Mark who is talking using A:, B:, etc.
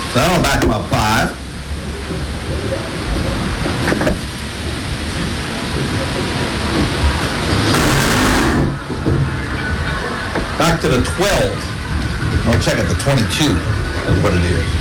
A: So that'll back them up 5. Back to the 12. I'll check at the 22. That's what it is.